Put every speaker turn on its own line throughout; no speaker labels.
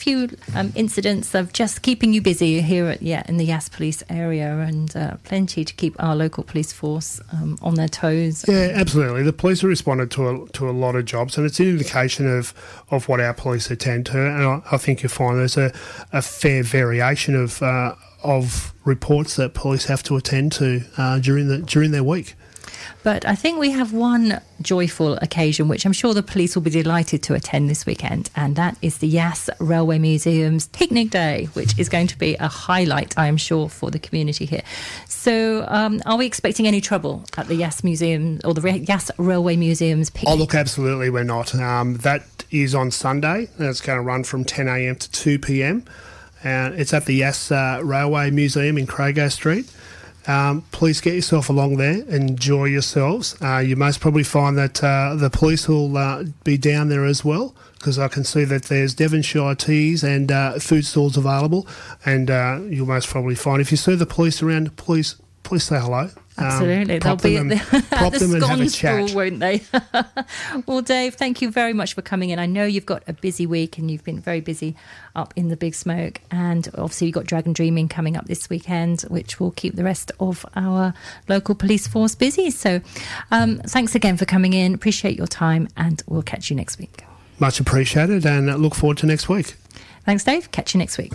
few incidents of just keeping you busy here in the Yass Police area, and plenty to keep our local police force on their toes.
Yeah, absolutely. The police have responded to a lot of jobs, and it's an indication of what our police attend to. And I think you'll find there's a fair variation of reports that police have to attend to during their week.
But I think we have one joyful occasion which I'm sure the police will be delighted to attend this weekend, and that is the Yass Railway Museum's Picnic Day, which is going to be a highlight, I am sure, for the community here. So are we expecting any trouble at the Yass Museum or the Yass Railway Museum's picnic?
Oh, look, absolutely we're not. That is on Sunday, and it's going to run from 10 a.m. to 2 p.m. It's at the Yass Railway Museum in Crago Street. Please get yourself along there, enjoy yourselves. You most probably find that the police will be down there as well, because I can see that there's Devonshire teas and food stalls available, and you'll most probably find, if you see the police around, please say hello.
Absolutely. They'll be at the scone stall, won't they? Well, Dave, thank you very much for coming in. I know you've got a busy week and you've been very busy up in the Big Smoke, and obviously you've got Dragon Dreaming coming up this weekend, which will keep the rest of our local police force busy. So thanks again for coming in. Appreciate your time, and we'll catch you next week.
Much appreciated, and look forward to next week.
Thanks, Dave. Catch you next week.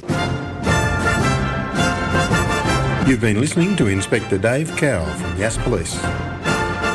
You've been listening to Inspector Dave Cowell from Yass Police.